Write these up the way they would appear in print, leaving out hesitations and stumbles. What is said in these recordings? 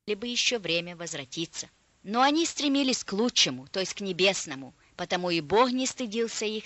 бы еще время возвратиться. Но они стремились к лучшему, то есть к небесному, потому и Бог не стыдился их.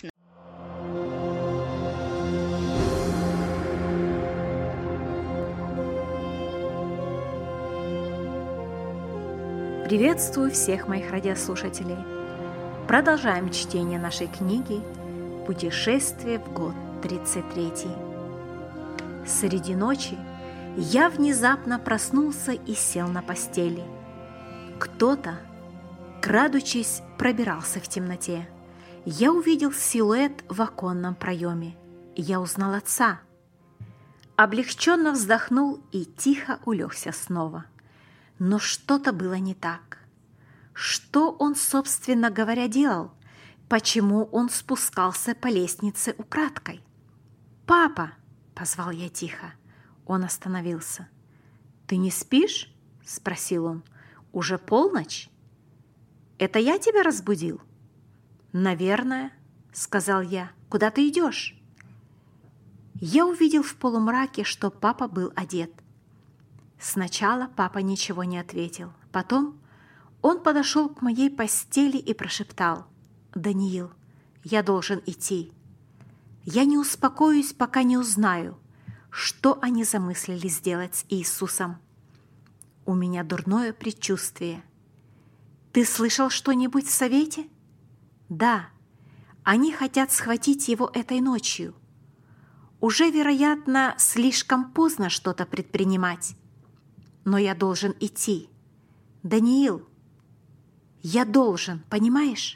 Приветствую всех моих радиослушателей. Продолжаем чтение нашей книги «Путешествие в год 33». Среди ночи я внезапно проснулся и сел на постели. Кто-то, крадучись, пробирался в темноте. Я увидел силуэт в оконном проеме. Я узнал отца. Облегченно вздохнул и тихо улегся снова. Но что-то было не так. Что он, собственно говоря, делал? Почему он спускался по лестнице украдкой? «Папа!» – позвал я тихо. Он остановился. «Ты не спишь?» – спросил он. «Уже полночь? Это я тебя разбудил?» «Наверное», – сказал я. «Куда ты идешь?» Я увидел в полумраке, что папа был одет. Сначала папа ничего не ответил. Потом он подошел к моей постели и прошептал: «Даниил, я должен идти. Я не успокоюсь, пока не узнаю, что они замыслили сделать с Иисусом. У меня дурное предчувствие. Ты слышал что-нибудь в совете?» «Да, они хотят схватить его этой ночью. Уже, вероятно, слишком поздно что-то предпринимать. Но я должен идти. Даниил, я должен, понимаешь?»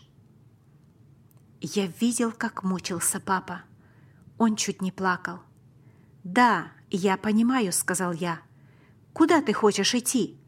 Я видел, как мучился папа. Он чуть не плакал. «Да, я понимаю», — сказал я. «Куда ты хочешь идти?»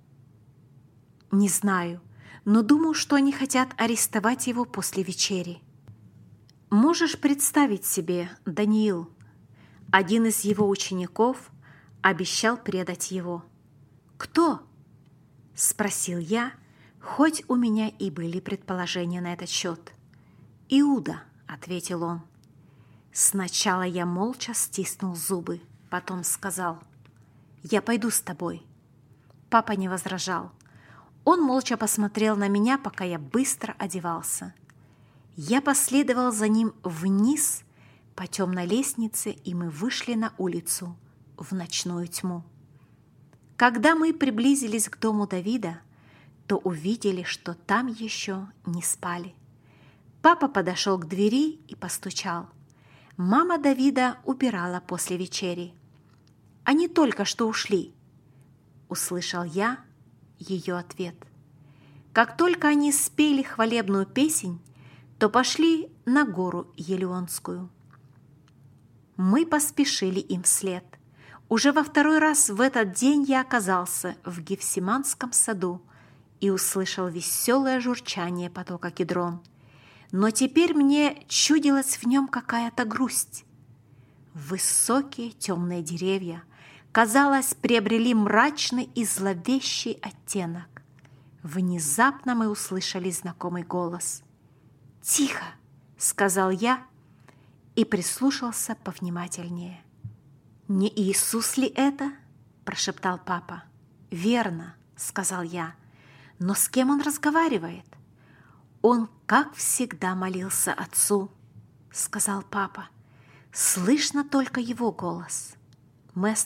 «Не знаю, но думаю, что они хотят арестовать его после вечери». Можешь представить себе, Даниил, один из его учеников обещал предать его. «Кто?» – спросил я, хоть у меня и были предположения на этот счет. «Иуда», – ответил он. Сначала я молча стиснул зубы, потом сказал: «Я пойду с тобой». Папа не возражал. Он молча посмотрел на меня, пока я быстро одевался. Я последовал за ним вниз по темной лестнице, и мы вышли на улицу в ночную тьму. Когда мы приблизились к дому Давида, то увидели, что там еще не спали. Папа подошел к двери и постучал. Мама Давида убирала после вечери. «Они только что ушли», — услышал я ее ответ. Как только они спели хвалебную песнь, то пошли на гору Елеонскую. Мы поспешили им вслед. Уже во второй раз в этот день я оказался в Гефсиманском саду и услышал веселое журчание потока Кедрон. Но теперь мне чудилась в нем какая-то грусть. Высокие темные деревья, казалось, приобрели мрачный и зловещий оттенок. Внезапно мы услышали знакомый голос. «Тихо!» — сказал я и прислушался повнимательнее. «Не Иисус ли это?» – прошептал папа. «Верно», – сказал я. «Но с кем он разговаривает?» «Он, как всегда, молился отцу», – сказал папа. «Слышно только его голос». Мы остановились.